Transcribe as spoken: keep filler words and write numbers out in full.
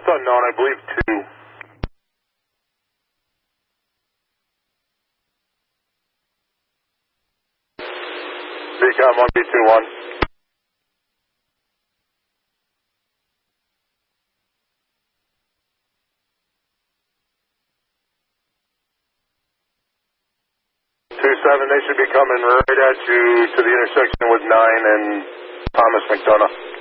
unknown, I believe two. Recon one B two one. two seven, they should be coming right at you to the intersection with nine and Thomas McDonough.